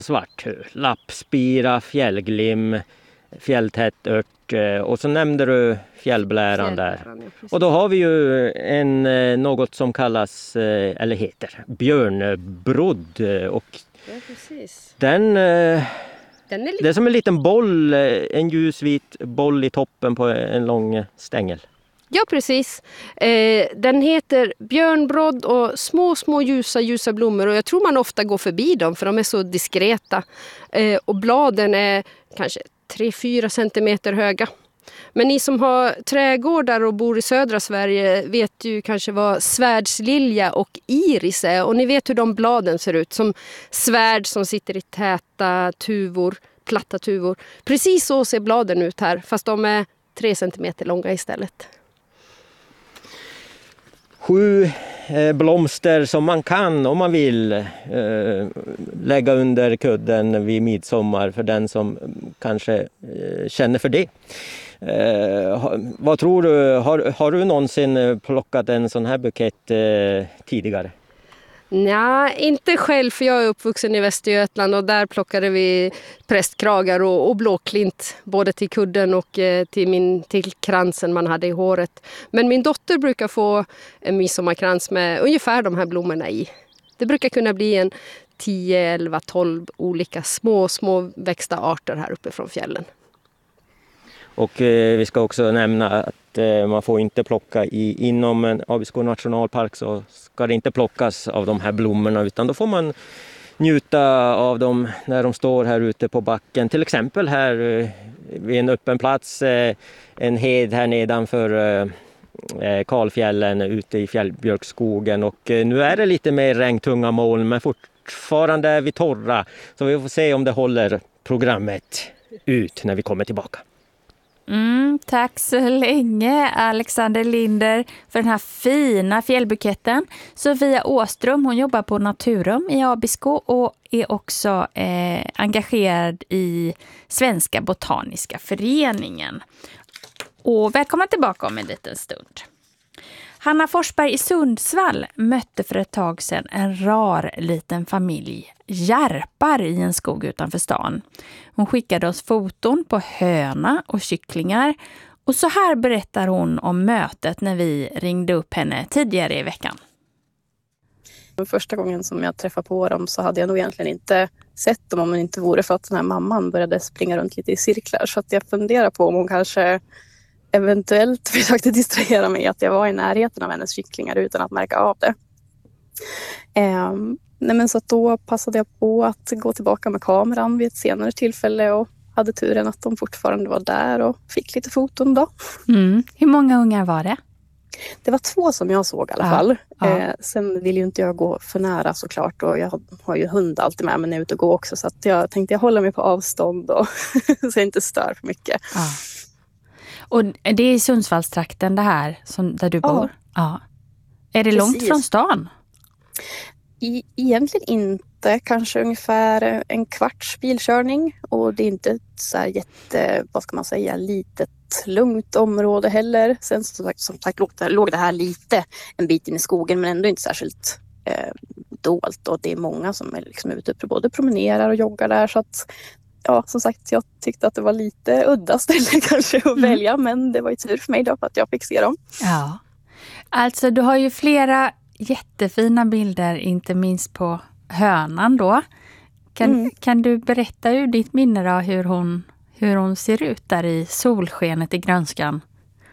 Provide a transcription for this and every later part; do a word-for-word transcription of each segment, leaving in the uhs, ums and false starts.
Svarthö, lappspira, fjällglim, fjälltätt ört och så nämnde du fjällbläran där. Ja, och då har vi ju en, något som kallas, eller heter, björnbrodd. Och ja, precis. Den, Den är lite... det är som en liten boll, en ljusvit boll i toppen på en lång stängel. Ja, precis. Eh, den heter björnbrodd och små, små ljusa, ljusa blommor. Och jag tror man ofta går förbi dem för de är så diskreta. Eh, och bladen är kanske tre fyra centimeter höga. Men ni som har trädgårdar och bor i södra Sverige vet ju kanske vad svärdslilja och iris är. Och ni vet hur de bladen ser ut. Som svärd som sitter i täta tuvor, platta tuvor. Precis så ser bladen ut här, fast de är tre centimeter långa istället. Sju eh, blomster som man kan, om man vill, eh, lägga under kudden vid midsommar för den som kanske eh, känner för det. Eh, vad tror du, har, har du någonsin plockat en sån här bukett eh, tidigare? Nej, inte själv, för jag är uppvuxen i Västergötland och där plockade vi prästkragar och, och blåklint både till kudden och eh, till, min, till kransen man hade i håret. Men min dotter brukar få en midsommarkrans med ungefär de här blommorna i. Det brukar kunna bli en tio, elva, tolv olika små, små växta arter här uppe från fjällen. Och eh, vi ska också nämna att eh, man får inte plocka i, inom en Abisko nationalpark, så ska det inte plockas av de här blommorna, utan då får man njuta av dem när de står här ute på backen. Till exempel här eh, vid en öppen plats, eh, en hed här nedanför eh, Kalfjällen ute i fjällbjörkskogen. Och eh, nu är det lite mer regntunga moln, men fortfarande är vi torra. Så vi får se om det håller programmet ut när vi kommer tillbaka. Mm, tack så länge Alexander Linder för den här fina fjällbuketten. Sofia Åström, hon jobbar på Naturum i Abisko och är också eh, engagerad i Svenska botaniska föreningen. Och välkomna tillbaka om en liten stund. Hanna Forsberg i Sundsvall mötte för ett tag sedan en rar liten familj järpar i en skog utanför stan. Hon skickade oss foton på höna och kycklingar och så här berättar hon om mötet när vi ringde upp henne tidigare i veckan. Första gången som jag träffade på dem så hade jag nog egentligen inte sett dem om det inte vore för att den här mamman började springa runt lite i cirklar. Så att jag funderar på om hon kanske eventuellt försökte distrahera mig att jag var i närheten av hennes kycklingar utan att märka av det. Eh, nej men så att då passade jag på att gå tillbaka med kameran vid ett senare tillfälle och hade turen att de fortfarande var där och fick lite foton då. Mm. Hur många ungar var det? Det var två som jag såg i alla ja, fall. Ja. Eh, sen vill ju inte jag gå för nära såklart och jag har ju hund alltid med mig när jag är ute och går också, så att jag tänkte jag håller mig på avstånd och så jag inte stör för mycket. Ja. Och det är i Sundsvallstrakten det här som, där du Ja. bor? Ja. Är det Precis. långt från stan? I, egentligen inte, kanske ungefär en kvarts bilkörning och det är inte ett så här jätte, vad ska man säga, litet lugnt område heller. Sen som sagt, som sagt låg, det, låg det här lite en bit in i skogen men ändå inte särskilt eh, dolt och det är många som är liksom ute och både promenerar och joggar där, så att ja, som sagt, jag tyckte att det var lite udda ställe kanske att mm. välja, men det var ju tur för mig då för att jag fick se dem. Ja, alltså du har ju flera jättefina bilder, inte minst på hönan då. Kan, mm. kan du berätta ur ditt minne då hur hon, hur hon ser ut där i solskenet i grönskan?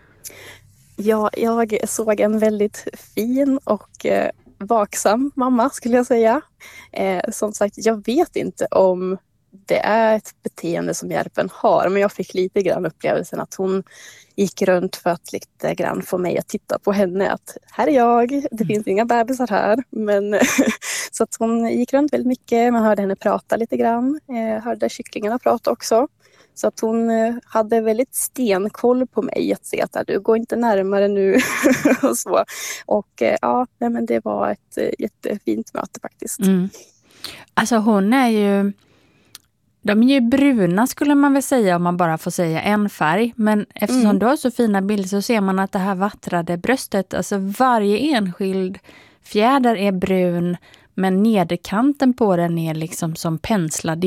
Ja, jag såg en väldigt fin och eh, vaksam mamma skulle jag säga. Eh, som sagt, jag vet inte om det är ett beteende som järpen har, men jag fick lite grann upplevelsen att hon gick runt för att lite grann få mig att titta på henne, att här är jag, det mm. finns inga bebisar här, men så att hon gick runt väldigt mycket, man hörde henne prata lite grann, eh, hörde kycklingarna prata också, så att hon eh, hade väldigt stenkoll på mig att se att du går inte närmare nu och så, och eh, ja, nej, men det var ett eh, jättefint möte faktiskt. Mm. Alltså hon är ju De är ju bruna skulle man väl säga om man bara får säga en färg. Men eftersom mm. du har så fina bilder så ser man att det här vattrade bröstet, alltså varje enskild fjäder är brun. Men nederkanten på den är liksom som penslad